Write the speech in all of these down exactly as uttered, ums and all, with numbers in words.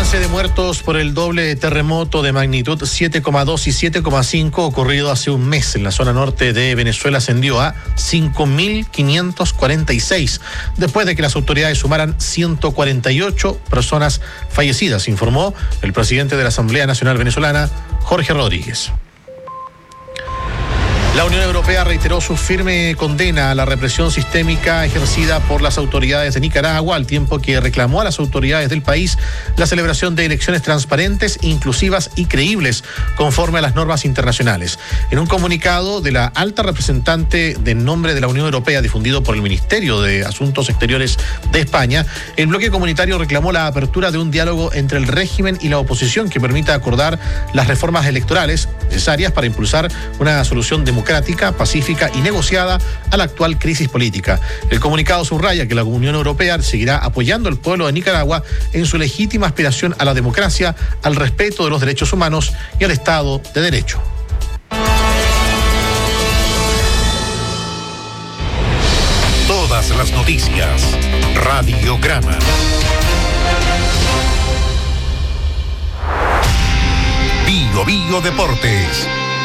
balance de muertos por el doble terremoto de magnitud siete coma dos y siete coma cinco ocurrido hace un mes en la zona norte de Venezuela ascendió a cinco mil quinientos cuarenta y seis, después de que las autoridades sumaran ciento cuarenta y ocho personas fallecidas, informó el presidente de la Asamblea Nacional Venezolana, Jorge Rodríguez. La Unión Europea reiteró su firme condena a la represión sistémica ejercida por las autoridades de Nicaragua, al tiempo que reclamó a las autoridades del país la celebración de elecciones transparentes, inclusivas y creíbles, conforme a las normas internacionales. En un comunicado de la alta representante de nombre de la Unión Europea, difundido por el Ministerio de Asuntos Exteriores de España, el bloque comunitario reclamó la apertura de un diálogo entre el régimen y la oposición que permita acordar las reformas electorales necesarias para impulsar una solución democrática democrática, pacífica y negociada a la actual crisis política. El comunicado subraya que la Unión Europea seguirá apoyando al pueblo de Nicaragua en su legítima aspiración a la democracia, al respeto de los derechos humanos y al Estado de Derecho. Todas las noticias. Radiograma. Bio Bio Deportes.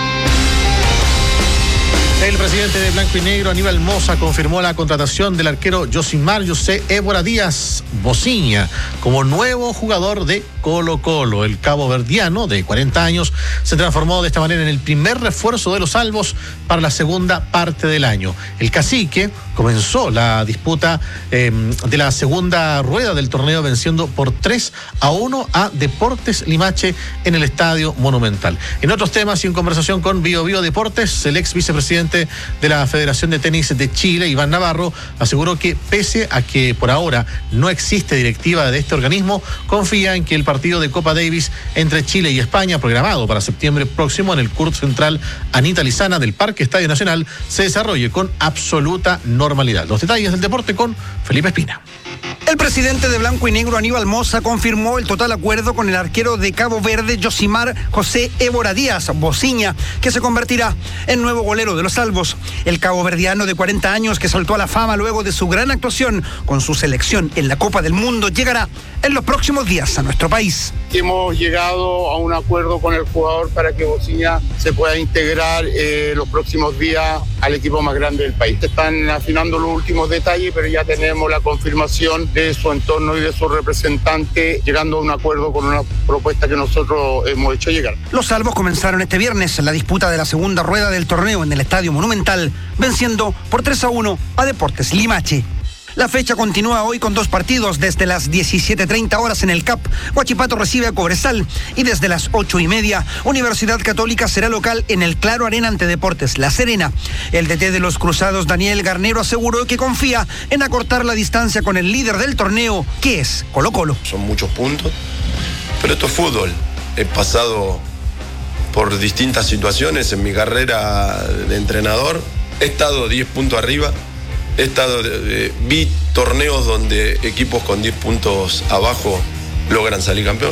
El presidente de Blanco y Negro, Aníbal Mosa, confirmó la contratación del arquero Josimar José Évora Díaz Bociña como nuevo jugador de Colo-Colo. El caboverdiano, de cuarenta años, se transformó de esta manera en el primer refuerzo de los albos para la segunda parte del año. El cacique comenzó la disputa eh, de la segunda rueda del torneo venciendo por tres a uno a Deportes Limache en el Estadio Monumental. En otros temas y en conversación con Bio Bio Deportes, el ex vicepresidente de la Federación de Tenis de Chile, Iván Navarro, aseguró que pese a que por ahora no existe directiva de este organismo, confía en que el partido de Copa Davis entre Chile y España, programado para septiembre próximo en el Curt Central Anita Lizana del Parque Estadio Nacional, se desarrolle con absoluta normalidad. Los detalles del deporte con Felipe Espina. El presidente de Blanco y Negro, Aníbal Mosa, confirmó el total acuerdo con el arquero de Cabo Verde, Josimar José Évora Díaz Bociña, que se convertirá en nuevo golero de los albos. El caboverdiano de cuarenta años, que saltó a la fama luego de su gran actuación con su selección en la Copa del Mundo, llegará en los próximos días a nuestro país. Hemos llegado a un acuerdo con el jugador para que Bociña se pueda integrar eh, los próximos días al equipo más grande del país. Se están afinando los últimos detalles, pero ya tenemos la confirmación de su entorno y de su representante, llegando a un acuerdo con una propuesta que nosotros hemos hecho llegar. Los albos comenzaron este viernes en la disputa de la segunda rueda del torneo en el Estadio Monumental, venciendo por tres a uno a Deportes Limache. La fecha continúa hoy con dos partidos. Desde las diecisiete treinta horas en el C A P, Huachipato recibe a Cobresal, y desde las ocho y media, Universidad Católica será local en el Claro Arena ante Deportes La Serena. El D T de los Cruzados, Daniel Garnero, aseguró que confía en acortar la distancia con el líder del torneo, que es Colo-Colo. Son muchos puntos, pero esto es fútbol. He pasado por distintas situaciones en mi carrera de entrenador. He estado diez puntos arriba. He estado, eh, vi torneos donde equipos con diez puntos abajo logran salir campeón.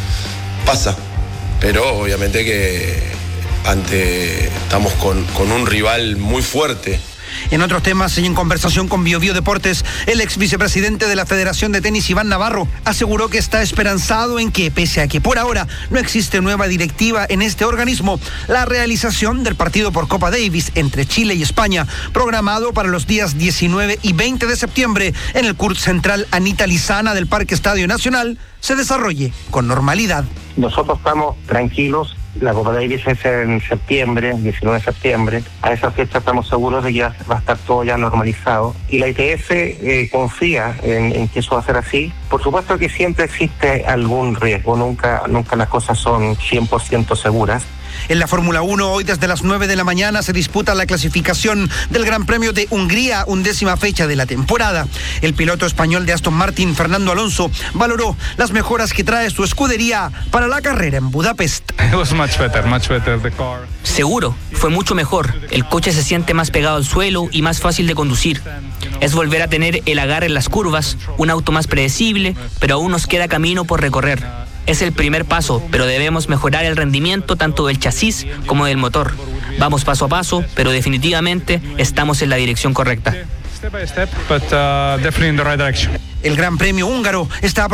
Pasa, pero obviamente que ante estamos con, con un rival muy fuerte. En otros temas y en conversación con Bio Bio Deportes, el ex vicepresidente de la Federación de Tenis, Iván Navarro, aseguró que está esperanzado en que, pese a que por ahora no existe nueva directiva en este organismo, la realización del partido por Copa Davis entre Chile y España, programado para los días diecinueve y veinte de septiembre en el Curt Central Anita Lizana del Parque Estadio Nacional, se desarrolle con normalidad. Nosotros estamos tranquilos. La Copa Davis es en septiembre, diecinueve de septiembre. A esa fecha estamos seguros de que ya va a estar todo ya normalizado. Y la I T F eh, confía en, en que eso va a ser así. Por supuesto que siempre existe algún riesgo, nunca, nunca las cosas son cien por ciento seguras. En la Fórmula uno, hoy desde las nueve de la mañana se disputa la clasificación del Gran Premio de Hungría, undécima fecha de la temporada. El piloto español de Aston Martin, Fernando Alonso, valoró las mejoras que trae su escudería para la carrera en Budapest. Seguro, fue mucho mejor. El coche se siente más pegado al suelo y más fácil de conducir. Es volver a tener el agarre en las curvas, un auto más predecible, pero aún nos queda camino por recorrer. Es el primer paso, pero debemos mejorar el rendimiento tanto del chasis como del motor. Vamos paso a paso, pero definitivamente estamos en la dirección correcta. El Gran Premio húngaro está